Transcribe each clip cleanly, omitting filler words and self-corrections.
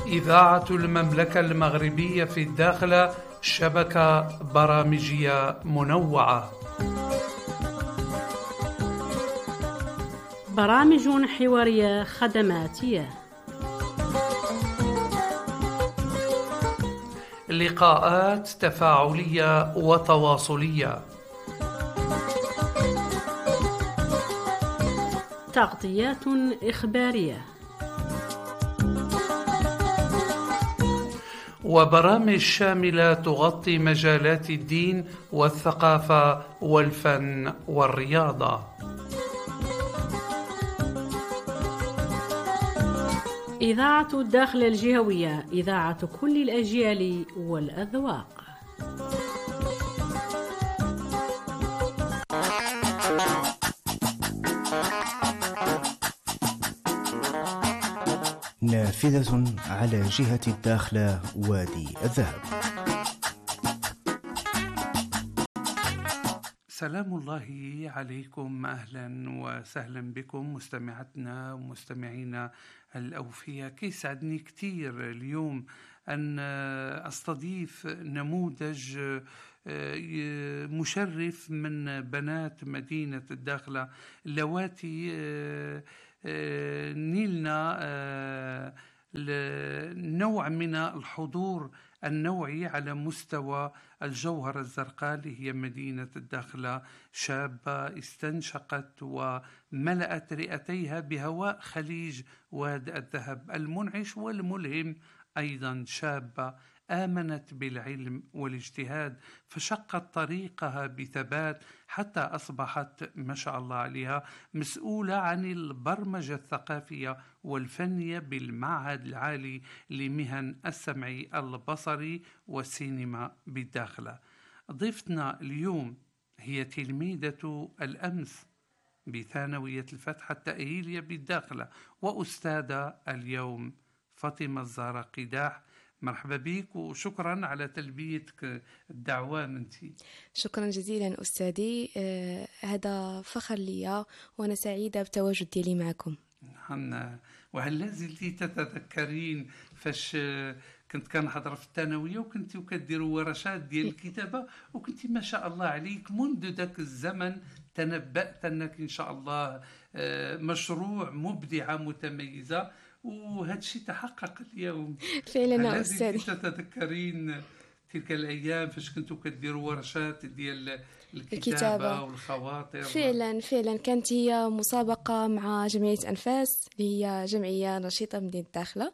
إذاعة المملكة المغربية في الداخلة، شبكة برامجية منوعة. برامج حوارية خدماتية، لقاءات تفاعلية وتواصلية، تغطيات إخبارية، وبرامج شاملة تغطي مجالات الدين والثقافة والفن والرياضة. إذاعة الداخل الجهوية، إذاعة كل الأجيال والأذواق. نافذة على جهة الداخلة وادي الذهب. سلام الله عليكم، أهلا وسهلا بكم مستمعتنا ومستمعينا الأوفياء. كيسعدني كتير اليوم أن أستضيف نموذج مشرف من بنات مدينة الداخلة اللواتي نيلنا نوع من الحضور النوعي على مستوى الجوهرة الزرقاء اللي هي مدينة الداخلة، شابة استنشقت وملأت رئتيها بهواء خليج واد الذهب المنعش والملهم. أيضا شابة آمنت بالعلم والاجتهاد فشقت طريقها بثبات حتى أصبحت ما شاء الله عليها مسؤولة عن البرمجة الثقافية والفنية بالمعهد العالي لمهن السمع البصري والسينما بالداخلة. ضيفتنا اليوم هي تلميذة الأمس بثانوية الفتح التأهيلية بالداخلة وأستاذة اليوم، فاطمة الزهراء قداح. مرحبا بك وشكرا على تلبيتك الدعوة منتي. شكرا جزيلا أستاذي، هذا فخر لي وأنا سعيدة بتواجد ديالي معكم. وهل لازلتي تتذكرين فاش كنت كنحضر في الثانوية وكنتي كديروا ورشات ديال الكتابة وكنتي ما شاء الله عليك منذ ذاك الزمن تنبأت أنك إن شاء الله مشروع مبدعة متميزة، وهذا الشيء تحقق اليوم. فعلا أستاذي، تتذكرين تلك الأيام فاش كنتوا كديروا ورشات ديال الكتابة والخواطر؟ فعلا كانت هي مسابقة مع جمعية أنفاس اللي هي جمعية نشيطة مدينة الداخلة،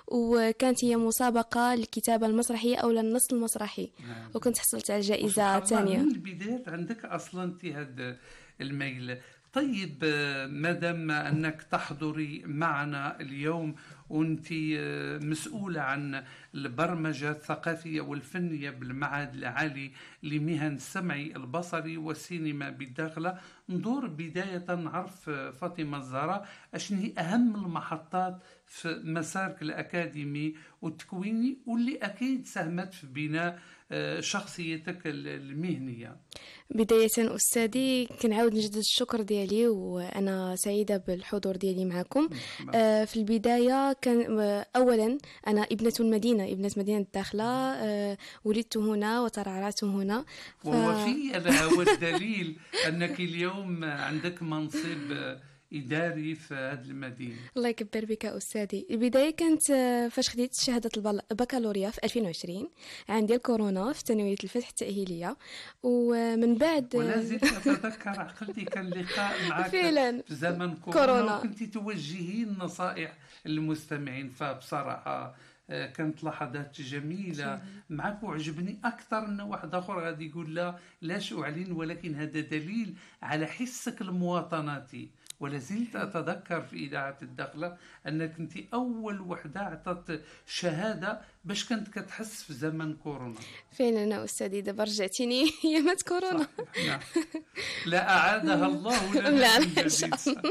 وكانت هي مسابقة للكتابة المسرحية أو للنص المسرحي. وكنت حصلت على جائزة ثانية. من البداية عندك أصلا انت هذا الميل. طيب، مادام أنك تحضري معنا اليوم وأنت مسؤولة عن البرمجة الثقافية والفنية بالمعهد العالي لمهن السمع البصري والسينما بالداخلة، ندور بداية نعرف فاطمة الزهراء أشن هي أهم المحطات في مسارك الأكاديمي والتكويني واللي أكيد ساهمت في بناء شخصيتك المهنية. بداية أستاذي كنعاود نجدد الشكر ديالي وأنا سعيدة بالحضور ديالي معكم. في البداية كان أولا أنا ابنة مدينة الداخلة، ولدت هنا وترعرعت هنا. وفي هو الدليل أنك اليوم عندك منصب إداري في هذه المدينة. الله يكبر بك أستاذي. البداية كانت فاش خديت شهادة البكالوريا في 2020 عندي الكورونا في ثانوية الفتح التأهيلية، ومن بعد ولا زلت أتذكر عقلتي كان لقاء معك في زمن كورونا وكنت توجهين نصائح للمستمعين، فبصراحة كانت لحظات جميلة معك وعجبني أكثر أن واحد آخر غادي يقول لا أعلن، ولكن هذا دليل على حسك المواطناتي. ولا زلت أتذكر في إذاعة الداخلة أنك أنت أول وحدة أعطت شهادة باش كنت كتحس في زمن كورونا. فين أنا أستاذي دابا رجعتيني أيامات كورونا. لا أعادها الله لنا. لا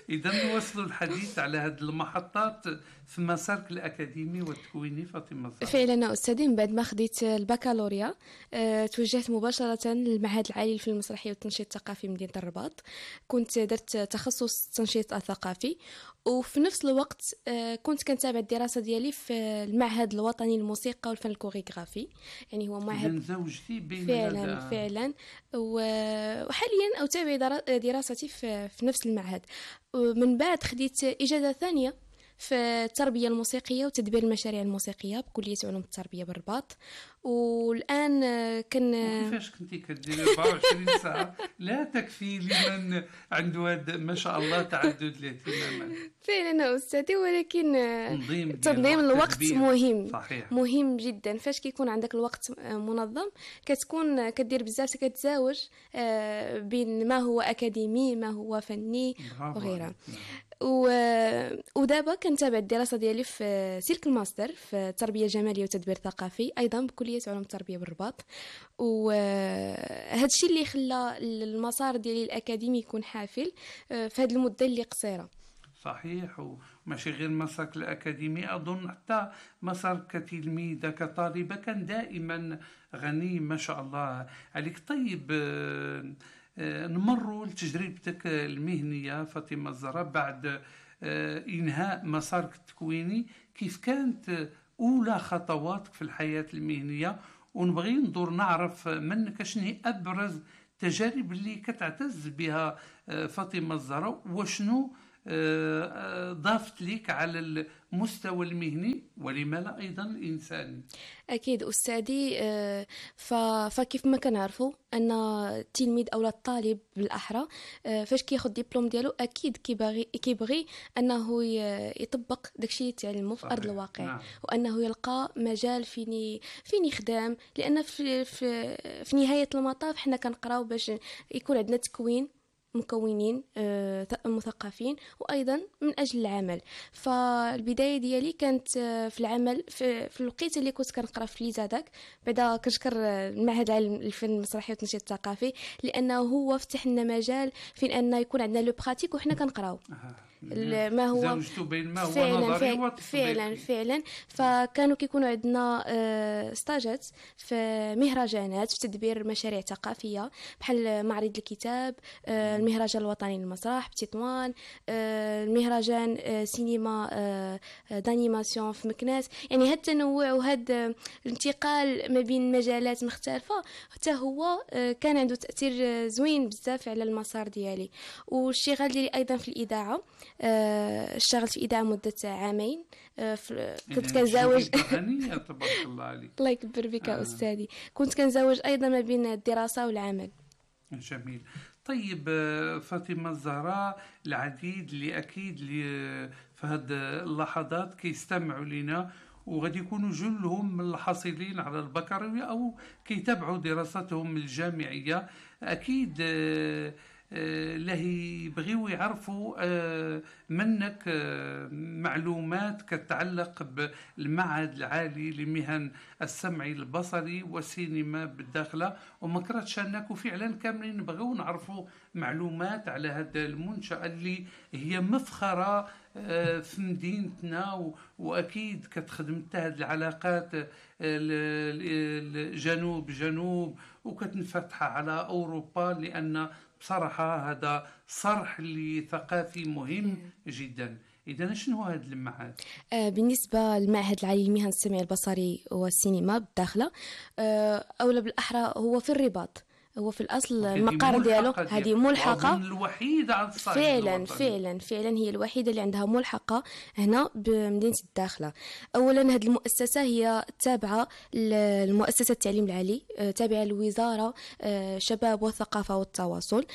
إذا نواصل الحديث على هذه المحطات في مسارك الأكاديمي والتكويني فاطمة الزهراء. فعلا أستاذي، من بعد ما خديت البكالوريا توجهت مباشرة للمعهد العالي للفن المسرحي والتنشيط الثقافي مدينة الرباط. كنت درت تخصص التنشيط الثقافي، وفي نفس الوقت كنت كنتابع الدراسة ديالي في المعهد الوطني للموسيقى والفن الكوريغرافي. يعني هو معهد زوجتي بين فعلا وحاليا أتابع دراستي في نفس المعهد. من بعد خديت إجازة ثانية في التربية الموسيقية وتدبير المشاريع الموسيقية بكلية علوم التربية بالرباط. والآن كيفاش كنتي كديري 24 ساعة لا تكفي لمن عنده هذا ما شاء الله تعدد الاهتمامات؟ فعلا أستاذي، ولكن تنظيم الوقت مهم. صحيح. مهم جدا. فاش كيكون عندك الوقت منظم كتكون كدير بزاف، كتزاوج بين ما هو أكاديمي ما هو فني وغيرها. ودابا كنتابع الدراسة ديالي في سلك الماستر في التربية الجمالية والتدبير الثقافي أيضا بكلية علوم التربية بالرباط. وهذا الشيء اللي خلى المسار ديالي الأكاديمي يكون حافل في هذه المدة اللي قصيرة. صحيح، وماشي غير مسارك الأكاديمي، أظن حتى مسارك كتلميذة كطالبة كان دائما غني ما شاء الله عليك. طيب نمروا لتجربتك المهنية فاطمة الزهراء بعد إنهاء مسارك التكويني. كيف كانت أولى خطواتك في الحياة المهنية؟ ونبغي ندور نعرف منك شنو هي أبرز التجارب اللي كتعتز بها فاطمة الزهراء، وشنو ضافت لك على المستوى المهني ولما لا أيضا الإنساني. أكيد أستاذي، فكيف ما كنعرفوا أن التلميذ أو الطالب بالأحرى فاش كياخد دبلوم ديالو أكيد كيبغي أنه يطبق داكشي اللي تعلمه في أرض الواقع. نعم. وأنه يلقى مجال فين يخدم، لأن في نهاية المطاف حنا كنقراو باش يكون عندنا تكوين مكونين مثقفين وأيضا من أجل العمل. فالبداية ديالي كانت في العمل في الوقيته اللي كنت كنقرا في ليزاداك. بعدا كنشكر المعهد العالي للفن المسرحي والتنشيط الثقافي لأنه هو فتح لنا مجال فين أن يكون عندنا لو براتيك وحنا كنقراو ما هو زوجته بين ما هو نظري وتطبيقي. فعلا فكانوا كيكونوا عندنا ستاجات في مهرجانات في تدبير مشاريع ثقافية بحال معرض الكتاب، المهرجان الوطني للمسرح بتطوان، المهرجان سينما دانيماسيون في مكناس. يعني هذا التنوع وهذا الانتقال ما بين مجالات مختلفة حتى هو كان عنده تأثير زوين بزاف على المسار ديالي. والشغل ديالي أيضا في الإذاعة، اشتغلت في إذاعة مدة عامين. كنت كنزاوج تبارك الله عليك. الله يكبر بك أستاذي. كنت كنزاوج أيضا ما بين الدراسة والعمل. جميل. طيب فاطمة الزهراء، العديد اللي أكيد في هذه اللحظات كيستمعوا لنا وغادي يكونوا جلهم من الحاصلين على البكالوريا أو كيتابعوا دراستهم الجامعية، أكيد لا يبغيوا يعرفوا منك معلومات كتتعلق بالمعهد العالي لمهن السمع البصري والسينما بالداخلة. وما كرهتش انك فعلا كاملين نبغيو نعرفوا معلومات على هذا المنشأة اللي هي مفخرة في مدينتنا، واكيد كتخدم هذه العلاقات الجنوب جنوب وكتنفتح على اوروبا، لان بصراحة هذا صرح ثقافي مهم جدا. إذا شنو هذا المعهد؟ بالنسبة للمعهد العالي لمهن السمع البصري والسينما بالداخلة، أولى بالأحرى هو في الرباط. هو في الأصل المقر ديالو هذه ملحقة الوحيدة على الصعيد فعلا هي الوحيدة اللي عندها ملحقة هنا بمدينة الداخلة. أولا هذه المؤسسة هي تابعة للمؤسسة التعليم العالي، تابعة للوزارة الشباب والثقافة والتواصل.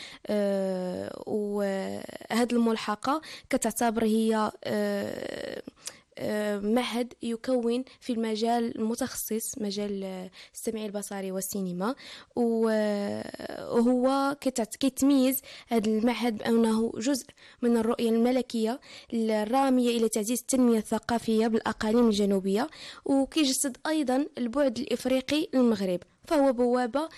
وهذه الملحقة كتعتبر هي معهد يكون في المجال المتخصص مجال السمع البصري والسينما. وهو كيتميز هذا المعهد بأنه جزء من الرؤية الملكية الرامية إلى تعزيز التنمية الثقافية بالأقاليم الجنوبية، وكيجسد أيضا البعد الإفريقي للمغرب. فهو بوابة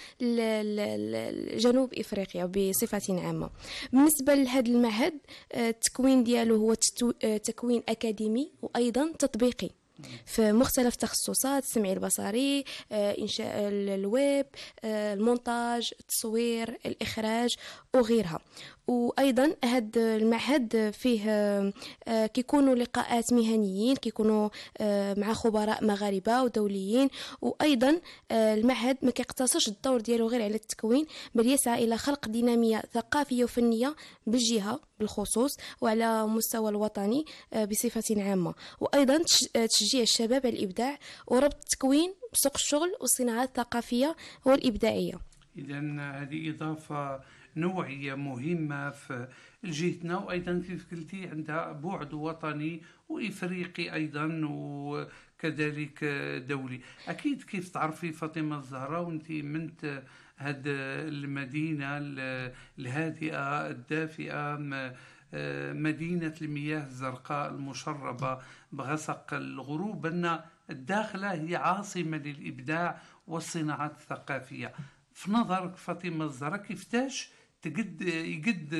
لجنوب إفريقيا بصفة عامة. بالنسبة لهذا المعهد التكوين ديالو هو تكوين أكاديمي وأيضا تطبيقي في مختلف تخصصات: السمع البصري، إنشاء الويب، المونتاج، التصوير، الإخراج وغيرها. وايضا هذا المعهد فيه كيكونوا لقاءات مهنيين، كيكونوا مع خبراء مغاربه ودوليين. وايضا المعهد ما كيقتصرش الدور ديالو غير على التكوين، بل يسعى الى خلق ديناميه ثقافيه وفنيه بالجهه بالخصوص وعلى مستوى الوطني بصفه عامه. وايضا تشجيع الشباب على الابداع وربط التكوين بسوق الشغل والصناعات الثقافيه والابداعيه. إذا هذه إضافة نوعية مهمة في جهتنا، وأيضا كيف قلتي عندها بعد وطني وإفريقي أيضا وكذلك دولي. أكيد كيف تعرفي فاطمة الزهراء وأنت منت هذه المدينة الهادئة الدافئة، مدينة المياه الزرقاء المشربة بغسق الغروب، أن الداخلة هي عاصمة للإبداع والصناعات الثقافية. في نظرك فاطمة الزهراء كيفتاش تقد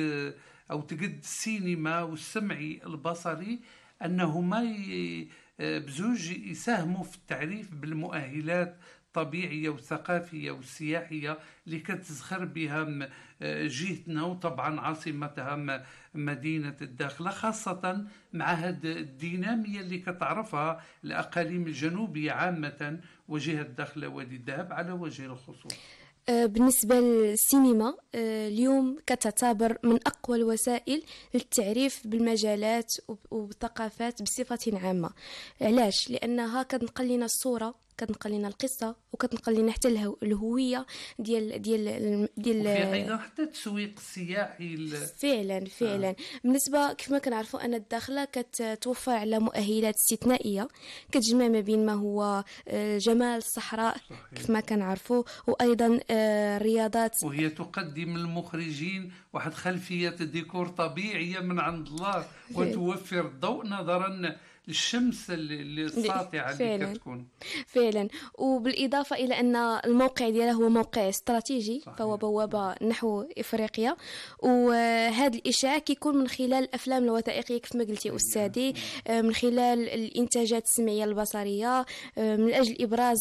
السينما والسمعي البصري أنهما بزوج يساهموا في التعريف بالمؤهلات الطبيعية والثقافية والسياحية اللي كتزخر بها جهتنا وطبعا عاصمتها مدينة الداخلة، خاصة مع هذه الدينامية اللي كتعرفها الأقاليم الجنوبية عامة وجهة الداخلة وادي الذهب على وجه الخصوص؟ بالنسبة للسينما اليوم كتعتبر من أقوى الوسائل للتعريف بالمجالات والثقافات بصفة عامة. علاش؟ لأنها كتنقل لنا الصورة، كتنقل لنا القصة، وكتنقل لنا حتى الهوية ديال وفي أيضا حتى التسويق السياحي فعلا. بالنسبة كيف ما كنعرفوا أن الداخلة كتوفر على مؤهلات استثنائية كتجمع ما بين ما هو جمال الصحراء كيف ما كنعرفوا، وأيضا الرياضات، وهي تقدم للمخرجين واحد خلفية ديكور طبيعية من عند الله وتوفر الضوء نظرا للشمس اللي الساطعة اللي كتكون فعلا. وبالإضافة إلى أن الموقع ديالها هو موقع استراتيجي، فهو بوابة نحو إفريقيا. وهذا الإشعاع كيكون من خلال الأفلام الوثائقية كيف ما قلتي أستاذي، من خلال الإنتاجات السمعية البصرية، من أجل إبراز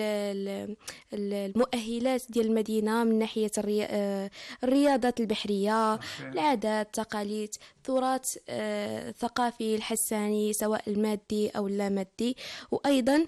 المؤهلات ديال المدينة من ناحية الرياضات البحرية، العادات، التقاليد، تراث ثقافي الحساني سواء المادي أو اللا مادي. وأيضا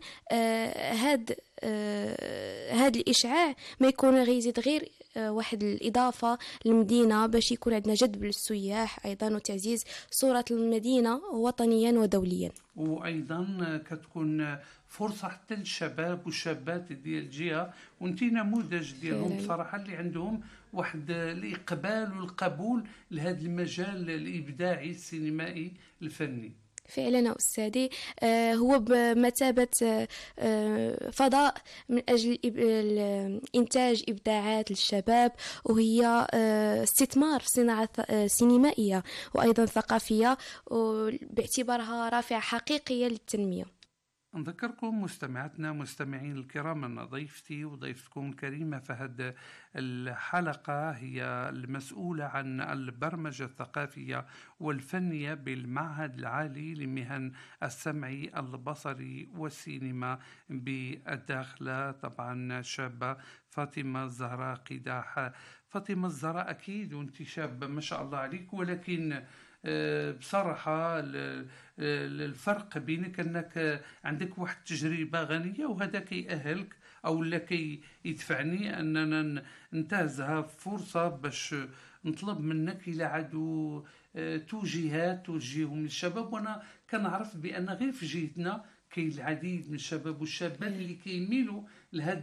هاد الإشعاع ما يكون غيزيد غير واحد الإضافة للمدينة باش يكون عندنا جذب للسياح أيضا وتعزيز صورة المدينة وطنيا ودوليا. وأيضا كتكون فرصة حتى للشباب والشابات ديال الجهة، وانتي نموذج ديالهم بصراحة اللي عندهم واحد الإقبال والقبول لهذا المجال الإبداعي السينمائي الفني. فعلا أستاذي، هو بمثابة فضاء من أجل إنتاج إبداعات للشباب، وهي استثمار في صناعة سينمائية وأيضا ثقافية باعتبارها رافعة حقيقية للتنمية. نذكركم مستمعاتنا مستمعين الكرام أن ضيفتي وضيفتكم الكريمة في هذه الحلقة هي المسؤولة عن البرمجة الثقافية والفنية بالمعهد العالي لمهن السمعي البصري والسينما بالداخلة، طبعا شابة فاطمة الزهراء قداح. فاطمة الزهراء أكيد وانت شابة ما شاء الله عليك، ولكن بصراحة الفرق بينك أنك عندك واحد تجربة غنية، وهذا كيأهلك أو لا يدفعني أننا ننتهزها فرصة باش نطلب منك إلى عدو توجيهات توجيههم للشباب. وأنا كنعرف بأن غير في جهتنا كاين العديد من الشباب والشابات اللي كيميلوا لهذا